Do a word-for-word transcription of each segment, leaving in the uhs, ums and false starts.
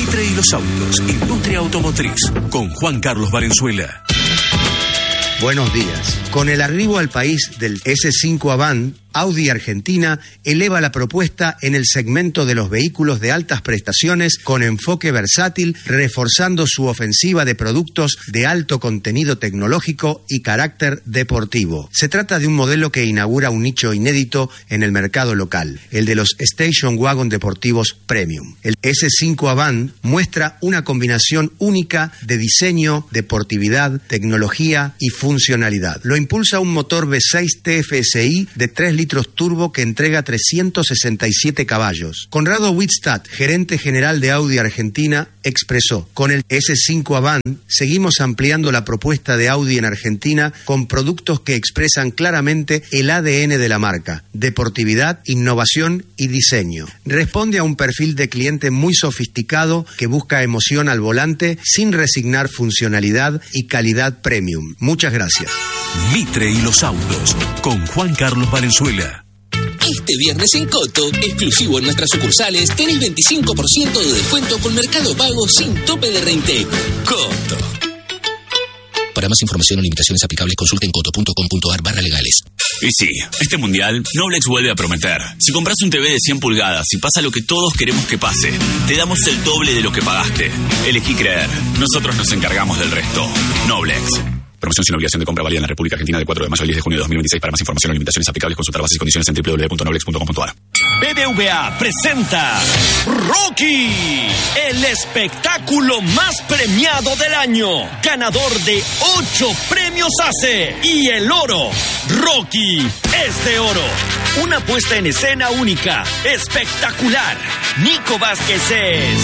Mitre y los autos, industria automotriz, con Juan Carlos Valenzuela. Buenos días. Con el arribo al país del ese cinco Avant, Audi Argentina eleva la propuesta en el segmento de los vehículos de altas prestaciones con enfoque versátil, reforzando su ofensiva de productos de alto contenido tecnológico y carácter deportivo. Se trata de un modelo que inaugura un nicho inédito en el mercado local, el de los Station Wagon deportivos Premium. El ese cinco Avant muestra una combinación única de diseño, deportividad, tecnología y funcionalidad. Lo impulsa un motor V seis T F S I de tres litros turbo que entrega trescientos sesenta y siete caballos. Conrado Wittstadt, gerente general de Audi Argentina, expresó: con el ese cinco Avant seguimos ampliando la propuesta de Audi en Argentina con productos que expresan claramente el A D N de la marca: deportividad, innovación y diseño. Responde a un perfil de cliente muy sofisticado que busca emoción al volante sin resignar funcionalidad y calidad premium. Muchas gracias. Mitre y los autos, con Juan Carlos Valenzuela. Este viernes en Coto, exclusivo en nuestras sucursales, tenés veinticinco por ciento de descuento con Mercado Pago sin tope de reintegro. Coto. Para más información o limitaciones aplicables, consulten coto punto com punto ar barra legales. Y sí, este mundial, Noblex vuelve a prometer. Si compras un T V de cien pulgadas y pasa lo que todos queremos que pase, te damos el doble de lo que pagaste. Elegí creer. Nosotros nos encargamos del resto. Noblex. Promoción sin obligación de compra válida en la República Argentina de cuatro de mayo al diez de junio de dos mil veintiséis. Para más información o limitaciones aplicables, consultar bases y condiciones en doble u doble u doble u punto noblex punto com punto ar. B B V A presenta Rocky, el espectáculo más premiado del año, ganador de ocho premios A C E y el oro. Rocky es de oro. Una puesta en escena única, espectacular. Nico Vázquez es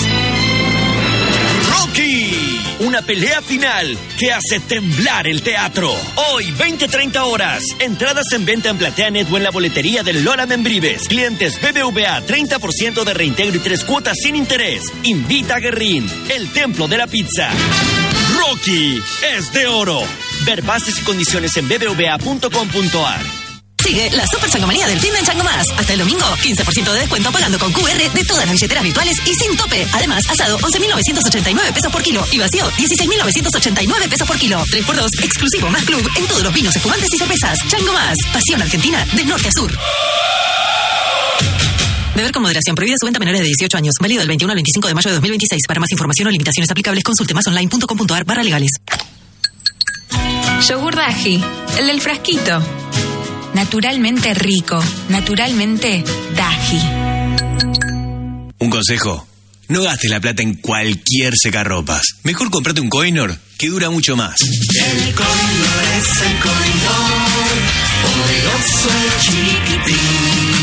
Rocky. Una pelea final que hace temblar el teatro. Hoy, veinte treinta horas. Entradas en venta en Plateanet o en la boletería del Lola Membrives. Clientes B B V A, treinta por ciento de reintegro y tres cuotas sin interés. Invita a Guerrín, el templo de la pizza. Rocky es de oro. Ver bases y condiciones en b b v a punto com punto ar. Sigue la super changomanía del fin de Chango Más. Hasta el domingo, quince por ciento de descuento pagando con Q R de todas las billeteras virtuales y sin tope. Además, asado, once mil novecientos ochenta y nueve pesos por kilo. Y vacío, dieciséis mil novecientos ochenta y nueve pesos por kilo. tres por dos, exclusivo más club en todos los vinos, espumantes y cervezas. Chango Más. Pasión Argentina de norte a sur. Beber con moderación. Prohibida su venta a menores de dieciocho años. Válido del veintiuno al veinticinco de mayo de dos mil veintiséis. Para más información o limitaciones aplicables, consulte más online punto com punto ar barra legales. Yogur Daji, el del frasquito. Naturalmente rico, naturalmente Daji. Un consejo: no gastes la plata en cualquier secarropas. Mejor comprate un Coinor que dura mucho más. El Coinor es el Coinor, poderoso chiquitín.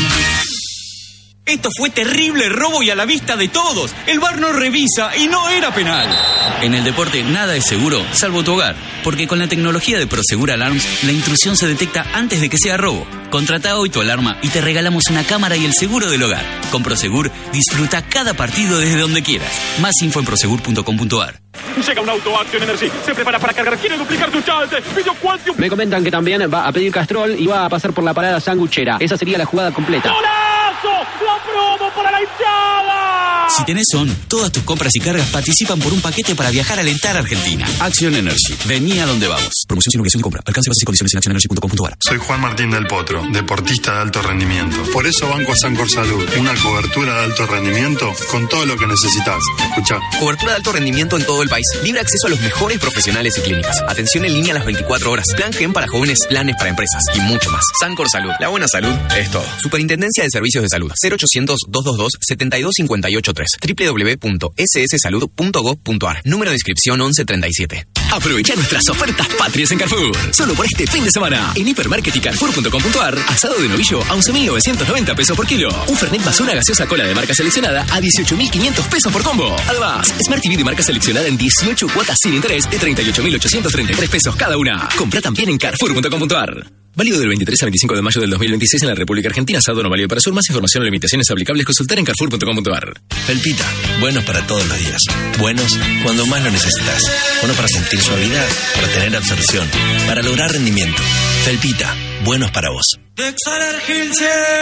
Esto fue terrible robo y a la vista de todos. El V A R no revisa y no era penal. En el deporte nada es seguro, salvo tu hogar. Porque con la tecnología de Prosegur Alarms, la intrusión se detecta antes de que sea robo. Contrata hoy tu alarma y te regalamos una cámara y el seguro del hogar. Con Prosegur, disfruta cada partido desde donde quieras. Más info en prosegur punto com punto ar. Llega un auto Action Energy, se prepara para cargar, quiere duplicar su chance. Video Quantum. Me comentan que también va a pedir Castrol y va a pasar por la parada sanguchera. Esa sería la jugada completa. ¡Golazo! ¡La promo para la hinchada! Si tenés Son, todas tus compras y cargas participan por un paquete para viajar a alentar a Argentina. Action Energy. Vení a donde vamos. Promoción sin obligación de compra. Alcance bases y condiciones en action energy punto com punto ar. Soy Juan Martín del Potro, deportista de alto rendimiento. Por eso banco a Sancor Salud. Una cobertura de alto rendimiento con todo lo que necesitas. Escuchá. Cobertura de alto rendimiento en todo el país. Libre acceso a los mejores profesionales y clínicas. Atención en línea a las veinticuatro horas. Plan Gen para jóvenes, planes para empresas y mucho más. Sancor Salud. La buena salud es todo. Superintendencia de Servicios de Salud. cero ochocientos, doscientos veintidós, setenta y dos cincuenta y ocho tres. doble u doble u doble u punto ese ese salud punto gob punto ar. Número de inscripción once treinta y siete. Aprovecha nuestras ofertas patrias en Carrefour. Solo por este fin de semana. En Hipermarket y Carrefour punto com punto ar, asado de novillo a once mil novecientos noventa pesos por kilo. Un Fernet Basura gaseosa cola de marca seleccionada a dieciocho mil quinientos pesos por combo. Además, Smart T V de marca seleccionada en dieciocho cuotas sin interés de treinta y ocho mil ochocientos treinta y tres pesos cada una. Compra también en Carrefour punto com punto ar. Válido del veintitrés al veinticinco de mayo del dos mil veintiséis en la República Argentina. Asado no válido para sur. Más información o limitaciones aplicables, consultar en Carrefour punto com punto ar. Felpita, buenos para todos los días. Buenos cuando más lo necesitas. Bueno para sentir suavidad, para tener absorción, para lograr rendimiento. Felpita, buenos para vos.